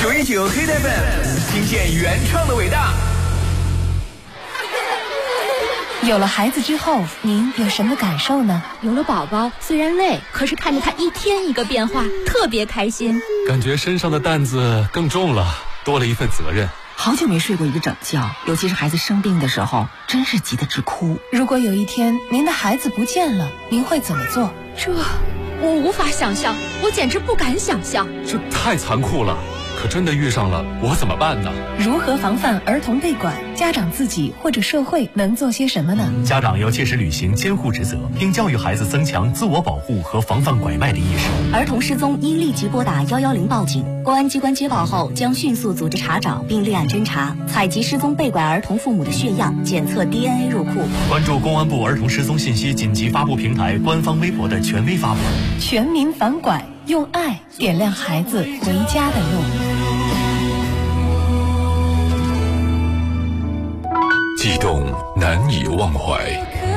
919 Hit FM， 听见原创的伟大。 有了孩子之后，您有什么感受呢？ 有了宝宝，虽然累，可是看着他一天一个变化，特别开心。 感觉身上的担子更重了，多了一份责任。 好久没睡过一个整觉，尤其是孩子生病的时候，真是急得直哭。 如果有一天您的孩子不见了，您会怎么做？ 这我无法想象，我简直不敢想象。 这太残酷了，可真的遇上了，我怎么办呢？ 如何防范儿童被拐？家长自己或者社会能做些什么呢？ 家长要切实履行监护职责，并教育孩子增强自我保护和防范拐卖的意识。 儿童失踪应立即拨打110报警，公安机关接报后将迅速组织查找并立案侦查，采集失踪被拐儿童父母的血样，检测 DNA 入库。 关注公安部儿童失踪信息紧急发布平台官方微博的权威发布。 全民反拐，用爱点亮孩子回家的路。 悸动难以忘怀，